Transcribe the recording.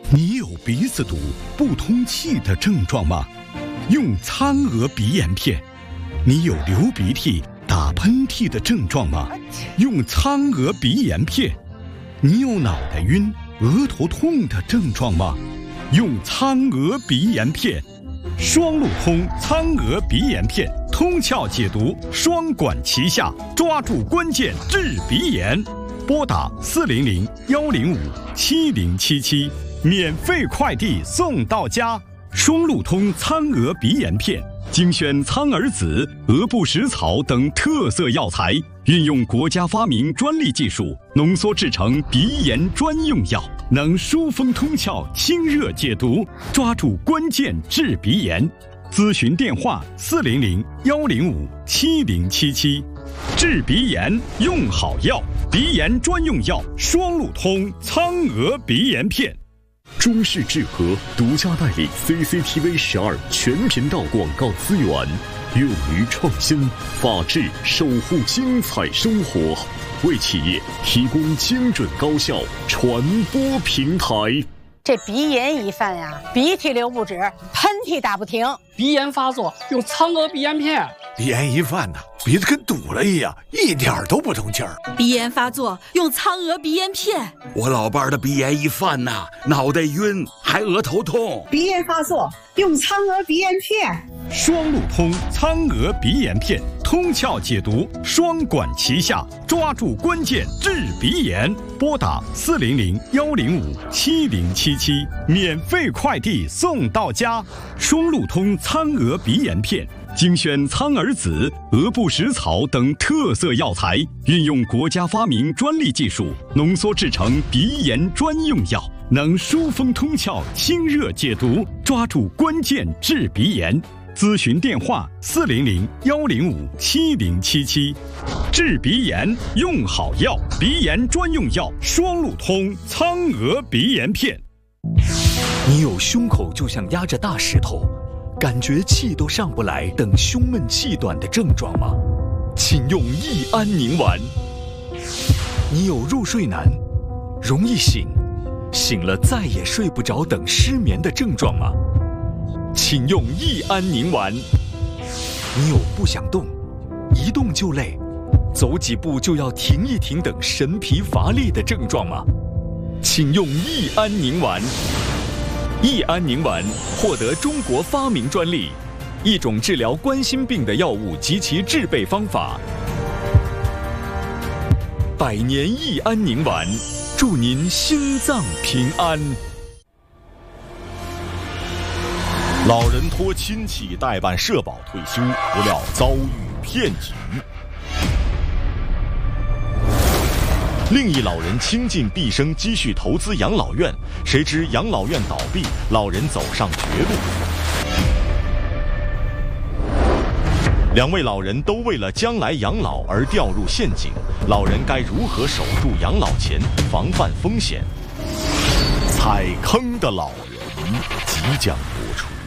你有鼻子堵、不通气的症状吗？用苍娥鼻炎片。你有流鼻涕、打喷嚏的症状吗？用苍娥鼻炎片。你有脑袋晕、额头痛的症状吗？用苍娥鼻炎片。双路通苍娥鼻炎片，通窍解毒，双管齐下，抓住关键治鼻炎。拨打400-105-7077，免费快递送到家。双路通苍娥鼻炎片，精选苍耳子、鹅不食草等特色药材，运用国家发明专利技术，浓缩制成鼻炎专用药，能疏风通窍、清热解毒，抓住关键治鼻炎。咨询电话400-105-7077。治鼻炎用好药，鼻炎专用药双路通苍娥鼻炎片。 中视智和独家代理 CCTV12全频道广告资源，勇于创新，法治守护精彩生活，为企业提供精准高效传播平台。 这鼻炎一犯呀，鼻涕流不止，喷嚏打不停。 鼻炎发作用苍娥鼻炎片。 鼻炎一犯呐，鼻子跟堵了一样，一点都不通气儿。 鼻炎发作用苍娥鼻炎片。 我老伴儿的鼻炎一犯呐，脑袋晕，还额头痛。 鼻炎发作用苍娥鼻炎片。 双路通苍娥鼻炎片，通窍解毒，双管齐下，抓住关键治鼻炎。拨打400-105-7077，免费快递送到家。双路通苍娥鼻炎片，精选苍耳子、鹅不食草等特色药材，运用国家发明专利技术，浓缩制成鼻炎专用药，能疏风通窍、清热解毒，抓住关键治鼻炎。咨询电话400-105-7077。治鼻炎用好药，鼻炎专用药双路通苍娥鼻炎片。 你有胸口就像压着大石头，感觉气都上不来等胸闷气短的症状吗？请用益安宁丸。你有入睡难、容易醒了再也睡不着等失眠的症状吗？请用益安宁丸。你有不想动、一动就累、走几步就要停一停等神疲乏力的症状吗？请用益安宁丸。益安宁丸获得中国发明专利，一种治疗冠心病的药物及其制备方法。100年益安宁丸，祝您心脏平安。 老人托亲戚代办社保退休，不料遭遇骗局。另一老人倾尽毕生积蓄投资养老院，谁知养老院倒闭，老人走上绝路。两位老人都为了将来养老而掉入陷阱，老人该如何守住养老钱，防范风险？踩坑的老人即将播出。